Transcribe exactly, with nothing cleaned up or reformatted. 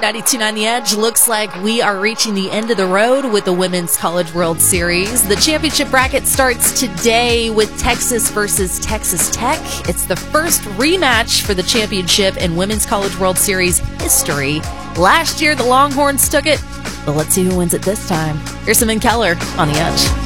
ninety-two point nine The Edge. Looks like we are reaching the end of the road with the Women's College World Series. The championship bracket starts today with Texas versus Texas Tech. It's the first rematch for the championship in Women's College World Series history. Last year, the Longhorns took it, but let's see who wins it this time. Here's Simon Keller on The Edge.